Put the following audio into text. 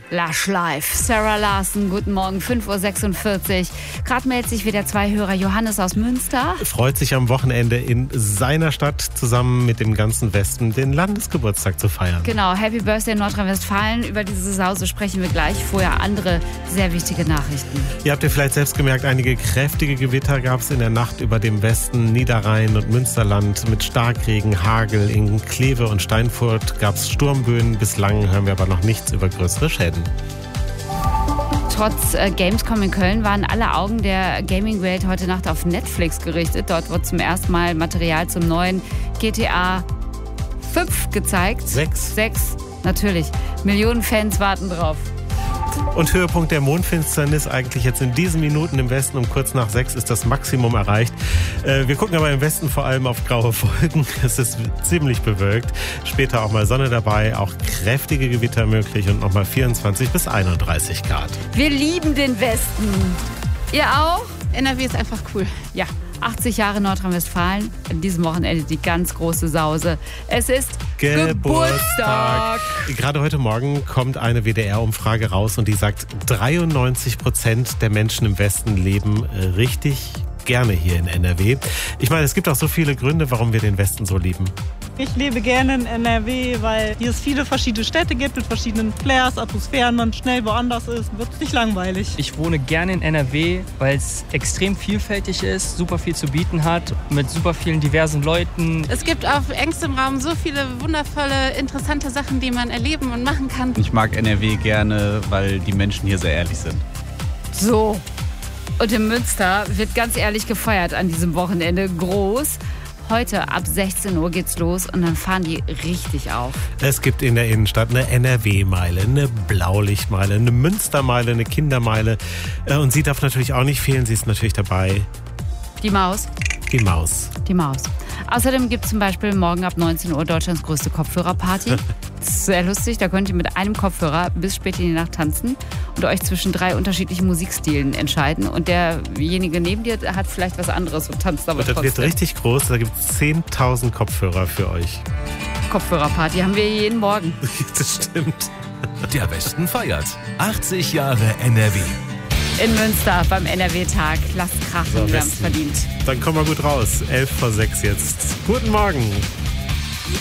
Lush Life. Sarah Larson, guten Morgen, 5.46 Uhr. Gerade meldet sich wieder 2 Hörer. Johannes aus Münster. Freut sich am Wochenende in seiner Stadt zusammen mit dem ganzen Westen den Landesgeburtstag zu feiern. Genau, Happy Birthday in Nordrhein-Westfalen. Über diese Sause sprechen wir gleich. Vorher andere sehr wichtige Nachrichten. Ihr habt ja vielleicht selbst gemerkt, einige kräftige Gewitter gab es in der Nacht über dem Westen, Niederrhein und Münsterland mit Starkregen, Hagel. In Kleve und Steinfurt gab es Sturmböen. Bislang hören wir aber noch nichts über größere Schäden. Trotz Gamescom in Köln waren alle Augen der Gaming-Welt heute Nacht auf Netflix gerichtet. Dort wird zum ersten Mal Material zum neuen GTA 5 gezeigt. 6, natürlich. Millionen Fans warten drauf. Und Höhepunkt der Mondfinsternis eigentlich jetzt in diesen Minuten im Westen um kurz nach 6 ist das Maximum erreicht. Wir gucken aber im Westen vor allem auf graue Wolken. Es ist ziemlich bewölkt. Später auch mal Sonne dabei, auch kräftige Gewitter möglich und nochmal 24 bis 31 Grad. Wir lieben den Westen. Ihr auch? NRW ist einfach cool. Ja, 80 Jahre Nordrhein-Westfalen. An diesem Wochenende die ganz große Sause. Es ist Geburtstag. Gerade heute Morgen kommt eine WDR-Umfrage raus und die sagt, 93% der Menschen im Westen leben richtig gerne hier in NRW. Ich meine, es gibt auch so viele Gründe, warum wir den Westen so lieben. Ich lebe gerne in NRW, weil hier es viele verschiedene Städte gibt mit verschiedenen Flairs, Atmosphären, man schnell woanders ist, wird es nicht langweilig. Ich wohne gerne in NRW, weil es extrem vielfältig ist, super viel zu bieten hat, mit super vielen diversen Leuten. Es gibt auf engstem Raum so viele wundervolle, interessante Sachen, die man erleben und machen kann. Ich mag NRW gerne, weil die Menschen hier sehr ehrlich sind. So, und in Münster wird ganz ehrlich gefeiert an diesem Wochenende groß. Heute ab 16 Uhr geht's los und dann fahren die richtig auf. Es gibt in der Innenstadt eine NRW-Meile, eine Blaulichtmeile, eine Münstermeile, eine Kindermeile. Und sie darf natürlich auch nicht fehlen, sie ist natürlich dabei. Die Maus. Die Maus. Die Maus. Außerdem gibt es zum Beispiel morgen ab 19 Uhr Deutschlands größte Kopfhörerparty. Das ist sehr lustig, da könnt ihr mit einem Kopfhörer bis spät in die Nacht tanzen und euch zwischen 3 unterschiedlichen Musikstilen entscheiden. Und derjenige neben dir hat vielleicht was anderes und tanzt aber trotzdem. Das wird richtig groß, da gibt es 10.000 Kopfhörer für euch. Kopfhörerparty haben wir jeden Morgen. Das stimmt. Der Westen feiert 80 Jahre NRW. In Münster beim NRW-Tag. Lasst krachen, wir haben es verdient. Dann kommen wir gut raus. 11 vor 6 jetzt. Guten Morgen.